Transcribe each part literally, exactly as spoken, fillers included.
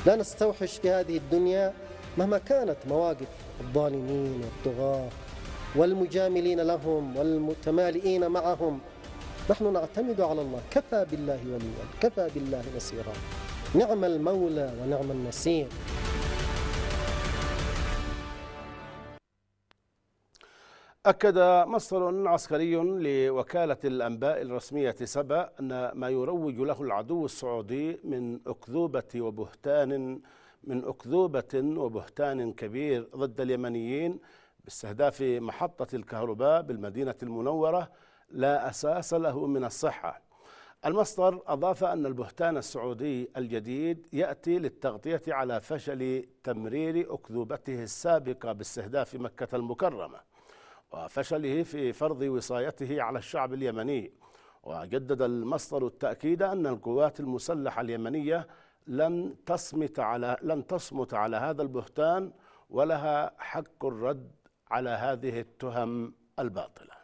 لا نستوحش في هذه الدنيا مهما كانت مواقف الظالمين والطغاة والمجاملين لهم والمتمالئين معهم. نحن نعتمد على الله، كفى بالله وليا، كفى بالله نصيرا، نعم المولى ونعم النصير. أكد مصدر عسكري لوكالة الأنباء الرسمية سبأ أن ما يروج له العدو السعودي من أكذوبة وبهتان من أكذوبة وبهتان كبير ضد اليمنيين باستهداف محطة الكهرباء بالمدينة المنورة لا أساس له من الصحة. المصدر أضاف أن البهتان السعودي الجديد يأتي للتغطية على فشل تمرير أكذوبته السابقة باستهداف مكة المكرمة وفشله في فرض وصايته على الشعب اليمني. وجدد المصدر التأكيد أن القوات المسلحة اليمنية لن تصمت على لن تصمت على هذا البهتان ولها حق الرد على هذه التهم الباطلة.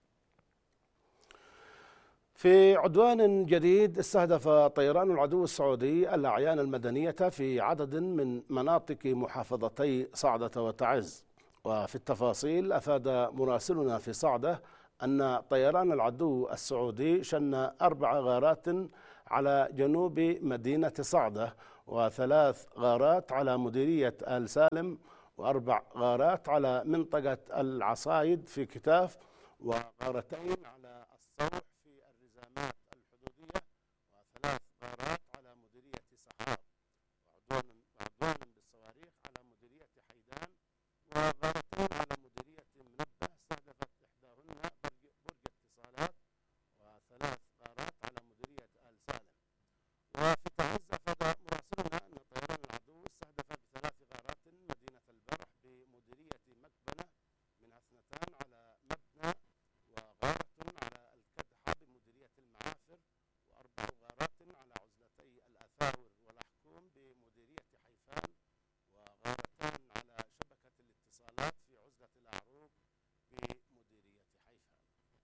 في عدوان جديد استهدف طيران العدو السعودي الأعيان المدنية في عدد من مناطق محافظتي صعدة وتعز. وفي التفاصيل أفاد مراسلنا في صعدة أن طيران العدو السعودي شن أربع غارات على جنوب مدينة صعدة، وثلاث غارات على مديرية آل سالم، وأربع غارات على منطقة العصايد في كتاف، وغارتين على الصوح في الرزامات الحدودية، وثلاث غارات على مديرية سحاب، وعدوان بالصواريخ على مديرية حيدان، وغارتين على مديرية منبه استهدفت إحداهن برج اتصالات، وثلاث غارات على مديرية آل سالم. وفي تعز أفاد مراسلنا أن طيران العدو استهدف بثلاث غارات مدينة البرح بمديرية مكبنة، منها اثنتان على مبنى، وغارة على الكدحة بمديرية المعافر، وأربع غارات على عزلتي الأثاور والأحكوم بمديرية حيفان، وغارتان على شبكة الاتصالات في عزلة الأعروب بمديرية حيفان.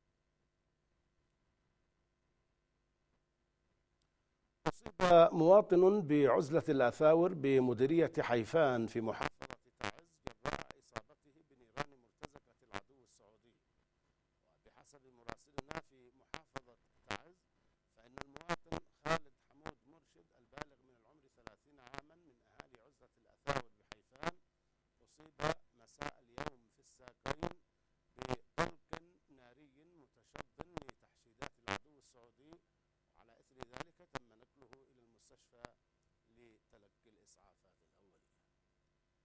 أصيب مواطن بعزلة الأثاور بمديرية حيفان في محافظة تعز جراء إصابته بنيران مرتزقة العدو السعودي. وبحسب مراسلنا في محافظة تعز فإن المواطن خالد حمود مرشد البالغ من العمر ثلاثين عاما من أهالي عزلة الأثاور بحيفان أصيب مساء اليوم في الساقين بطلق ناري متشظ لتحشيدات العدو السعودي، وعلى إثر ذلك تم نقله إلى المستشفى